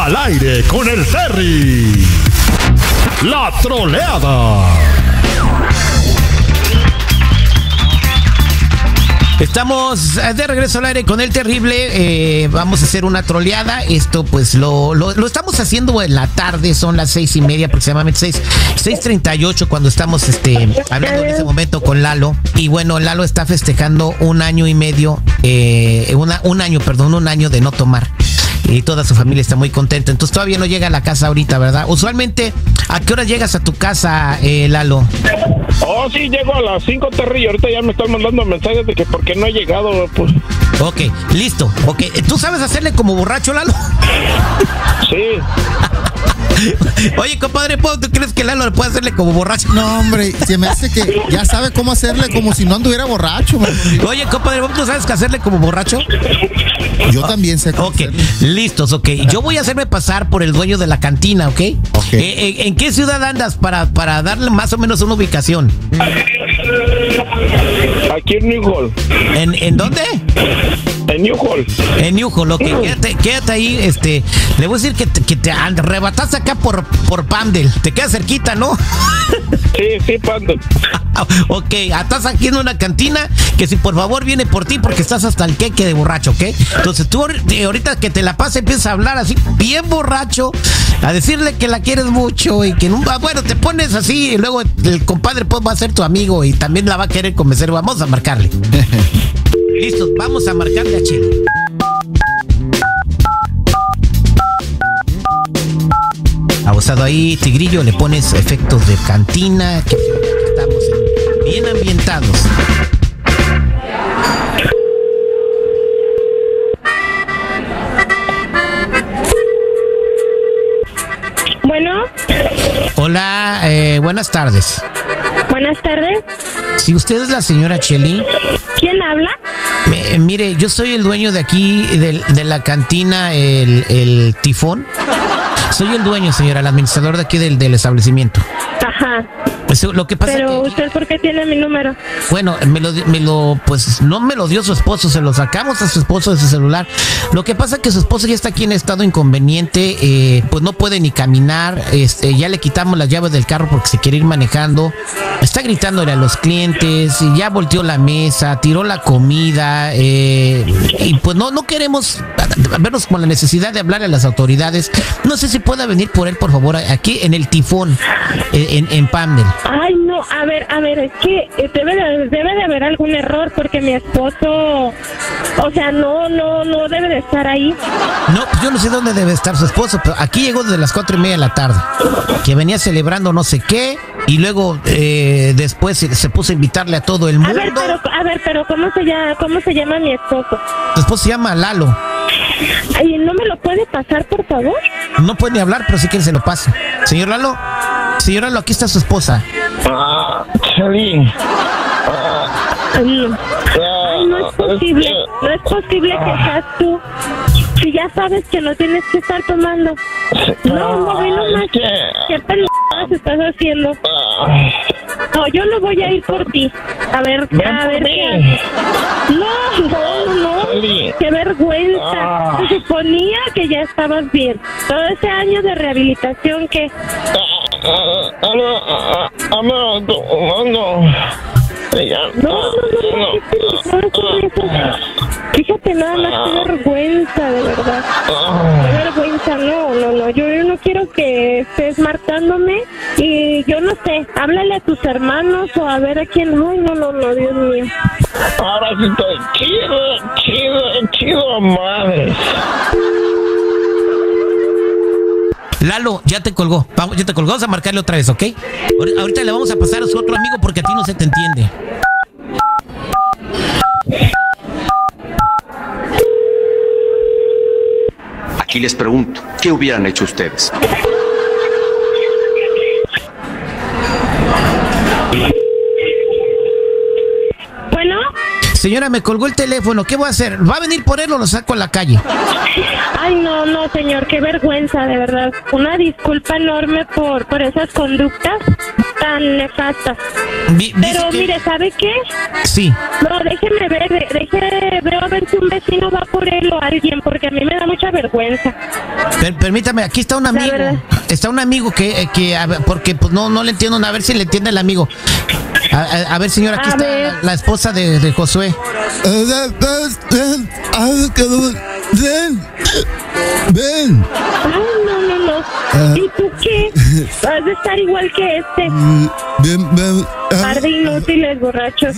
Al aire con el Terry. La troleada. Estamos de regreso al aire con el terrible. Vamos a hacer una troleada. Esto pues lo estamos haciendo en la tarde. Son las 6:30 aproximadamente, 6:38 cuando estamos hablando en ese momento con Lalo. Y bueno, Lalo está festejando un año y medio, un año de no tomar. Y toda su familia está muy contenta. Entonces todavía no llega a la casa ahorita, ¿verdad? Usualmente, ¿a qué hora llegas a tu casa, Lalo? Oh, sí, llego a las 5, Terry. Ahorita ya me están mandando mensajes de que por qué no he llegado, pues. Ok, listo. Ok, ¿tú sabes hacerle como borracho, Lalo? Sí. Oye, compadre, ¿tú crees que Lalo le puede hacerle como borracho? No, hombre, se me hace que ya sabe cómo hacerle como si no anduviera borracho. Oye, compadre, ¿tú sabes qué hacerle como borracho? Yo también sé cómo hacerle. Listos, ok. Yo voy a hacerme pasar por el dueño de la cantina, ¿ok? ¿En qué ciudad andas para darle más o menos una ubicación? Aquí en New Hall. ¿En dónde? En New Hall. En New Hall, ok. Quédate ahí, le voy a decir que te arrebataste acá por Palmdale. Te queda cerquita, ¿no? Sí, Palmdale. Ok, estás aquí en una cantina que si por favor viene por ti porque estás hasta el queque de borracho, ¿ok? Entonces tú ahorita que te la pases empiezas a hablar así bien borracho, a decirle que la quieres mucho y que bueno, te pones así y luego el compadre pues va a ser tu amigo y también la va a querer convencer. Vamos a marcarle. Listo, vamos a marcarle a Chile. Abusado ahí, Tigrillo, le pones efectos de cantina, que estamos bien ambientados. Bueno. Hola, buenas tardes. Buenas tardes. Si usted es la señora Cheli. ¿Quién habla? Mire, yo soy el dueño de aquí, de la cantina, el Tifón. Soy el dueño, señora, el administrador de aquí del establecimiento. Ajá. Pues, lo que pasa pero que, ¿usted por qué tiene mi número? Bueno, pues no me lo dio su esposo, se lo sacamos a su esposo de su celular. Lo que pasa es que su esposo ya está aquí en estado inconveniente, pues no puede ni caminar, ya le quitamos las llaves del carro porque se quiere ir manejando, está gritándole a los clientes, y ya volteó la mesa, tiró la comida, y pues no queremos vernos con la necesidad de hablarle a las autoridades. No sé si pueda venir por él, por favor, aquí en el Tifón, en Palmdale. Ay, no, a ver, es que debe de haber algún error porque mi esposo, o sea, no debe de estar ahí. No, pues yo no sé dónde debe estar su esposo, pero aquí llegó desde las 4:30 de la tarde, que venía celebrando no sé qué, y luego después se puso a invitarle a todo el mundo. A ver, pero ¿cómo se llama mi esposo? Su esposo se llama Lalo. Ay, ¿no me lo puede pasar, por favor? No puede ni hablar, pero si quiere se lo pasa. Señor Lalo, aquí está su esposa. Cheli. Ay, no es posible que seas tú. Si ya sabes que no tienes que estar tomando. No, ¿qué pendejadas estás haciendo? No, yo no voy a ir por ti. A ver qué haces. No. Qué vergüenza. Se suponía que ya estabas bien. Todo ese año de rehabilitación que... No. Fíjate nada más, qué vergüenza, de verdad. Qué vergüenza, no. Yo no quiero que estés marcándome y yo no sé, háblale a tus hermanos o a ver a quién. Ay, no, Dios mío. Ahora sí estoy chido, madre. Lalo, ya te colgó. Vamos a marcarle otra vez, ¿ok? Ahorita le vamos a pasar a su otro amigo porque a ti no se te entiende. Aquí les pregunto, ¿qué hubieran hecho ustedes? Bueno. Señora, me colgó el teléfono. ¿Qué voy a hacer? ¿Va a venir por él o lo saco a la calle? Ay, no, señor, qué vergüenza, de verdad. Una disculpa enorme por esas conductas tan nefastas. Dice Pero que- mire, ¿sabe qué? Sí. No, déjeme veo a ver si un vecino va por él o alguien, porque a mí me da mucha vergüenza. Permítame, aquí está un amigo. verdad. Está un amigo que a ver, porque pues no le entiendo, a ver si le entiende el amigo. A ver, señora, aquí A está ver. la esposa de Josué. Ven. Ay, no. ¿Y tú qué? Vas a estar igual que este. Ven. Par de inútiles, borrachos.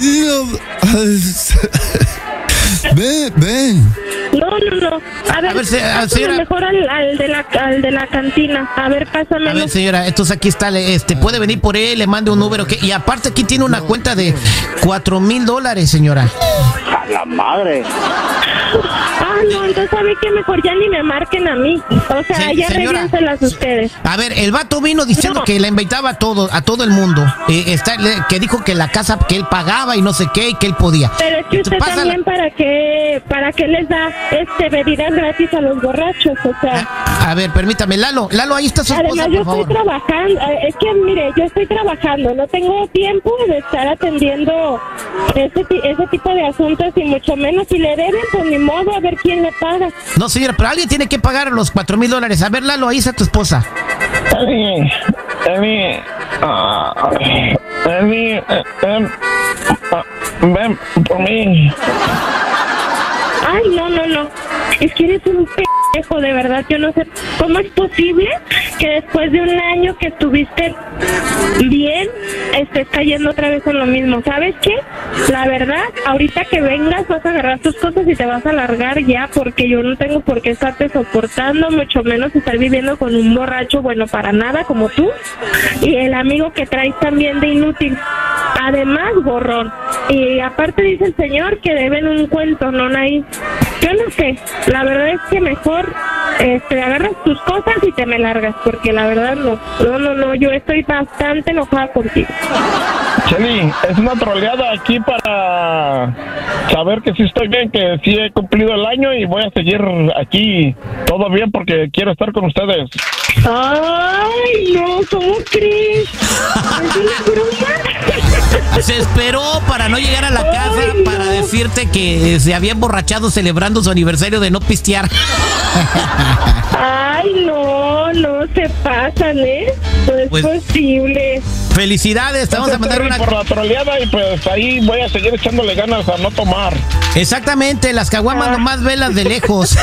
Ven. No. A ver, pásame señora. mejor al de la cantina. A ver, A pásamelo. ver, señora, entonces aquí está, puede venir por él, le mande un número, y aparte aquí tiene una cuenta de $4,000, señora. A la madre. Ah, no, entonces sabe que mejor ya ni me marquen a mí. O sea, Sí, ya señora. revíenselas ustedes. A ver, el vato vino diciendo No. que la invitaba a todo el mundo, que dijo que la casa que él pagaba y no sé qué, y que él podía. Pero es que usted Pásala. también para qué les da bebidas gratis a los borrachos, o sea. A ver, permítame, Lalo, ahí está su esposa, Además, yo por estoy favor. trabajando, es que mire, yo estoy trabajando, no tengo tiempo de estar atendiendo ese tipo de asuntos y mucho menos si le deben, pues ni modo, a ver quién le paga. No, señora, pero alguien tiene que pagar los $4,000. A ver, Lalo, ahí está tu esposa. Ven por mí. Ay, no. Es que eres un pendejo, de verdad. Yo no sé cómo es posible que después de un año que estuviste bien, estés cayendo otra vez en lo mismo. ¿Sabes qué? La verdad, ahorita que vengas vas a agarrar tus cosas y te vas a largar ya, porque yo no tengo por qué estarte soportando, mucho menos estar viviendo con un borracho bueno para nada como tú y el amigo que traes también de inútil. Además, borrón. Y aparte dice el señor que deben un cuento, ¿no, Nay? Yo no sé. La verdad es que mejor agarras tus cosas y te me largas, porque la verdad no. Yo estoy bastante enojada contigo. Cheli, es una troleada aquí para saber que sí estoy bien, que sí he cumplido el año y voy a seguir aquí todo bien porque quiero estar con ustedes. Ay, no, ¿cómo crees? ¿Es una broma? Se esperó para no llegar a la casa Ay, para no. decirte que se había emborrachado celebrando su aniversario de no pistear. Ay, no se pasan, ¿eh? No es Pues- posible. Felicidades, te vamos a mandar una... por la troleada y pues ahí voy a seguir echándole ganas a no tomar. Exactamente, las caguamas nomás velas de lejos.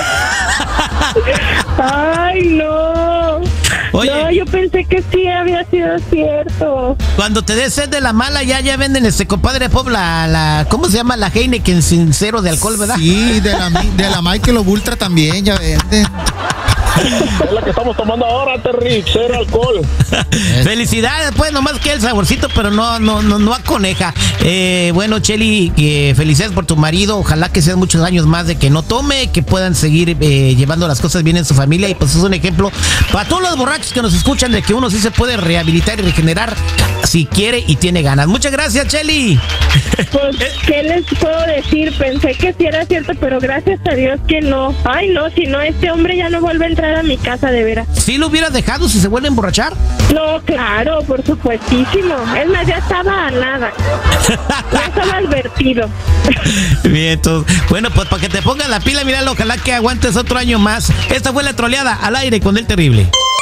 Ay, no. Oye. No, yo pensé que sí había sido cierto. Cuando te des sed de la mala, ya venden compadre Pop, ¿cómo se llama? La Heineken sin cero de alcohol, ¿verdad? Sí, de la Michelob Ultra también, ya venden. Es la que estamos tomando ahora, Terry, cero alcohol. Felicidades, pues nomás que el saborcito, pero no a coneja. Bueno, Cheli, felicidades por tu marido. Ojalá que sean muchos años más de que no tome, que puedan seguir llevando las cosas bien en su familia. Y pues es un ejemplo para todos los borrachos que nos escuchan de que uno sí se puede rehabilitar y regenerar si quiere y tiene ganas. Muchas gracias, Cheli. Pues, ¿qué les puedo decir? Pensé que sí era cierto, pero gracias a Dios que no. Ay, no, si no, este hombre ya no vuelve a entrar a mi casa, de veras. ¿Sí lo hubieras dejado si se vuelve a emborrachar? No, claro, por supuestísimo. Es más, ya estaba a nada. Ya estaba advertido. Bien, entonces, bueno, pues para que te pongas la pila, míralo, ojalá que aguantes otro año más. Esta fue la troleada al aire con el terrible.